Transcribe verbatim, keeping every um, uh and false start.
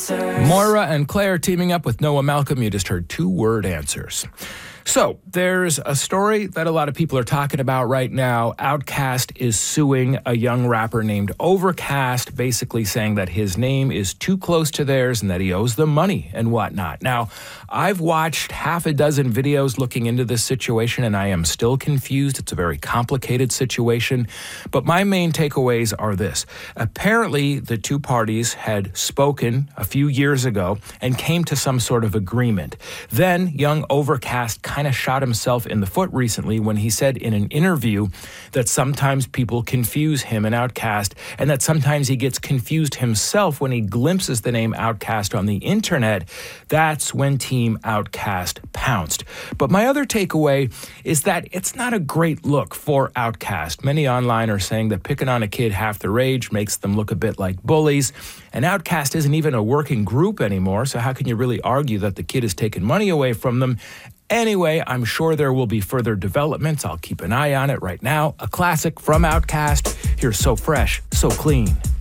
answers. Moira and Claire teaming up with Noah Malcolm. You just heard two word answers. So there's a story that a lot of people are talking about right now. Outkast is suing a young rapper named Overcast, basically saying that his name is too close to theirs and that he owes them money and whatnot. Now, I've watched half a dozen videos looking into this situation, and I am still confused. It's a very complicated situation. But my main takeaways are this. Apparently, the two parties had spoken a few years ago and came to some sort of agreement. Then, young Overcast kind of shot himself in the foot recently when he said in an interview that sometimes people confuse him and Outkast, and that sometimes he gets confused himself when he glimpses the name Outkast on the internet. That's when Team Outkast pounced. But my other takeaway is that it's not a great look for Outkast. Many online are saying that picking on a kid half their age makes them look a bit like bullies, and Outkast isn't even a working group anymore, so how can you really argue that the kid is taking money away from them? Anyway, I'm sure there will be further developments. I'll keep an eye on it right now. A classic from Outkast. Here's So Fresh, So Clean.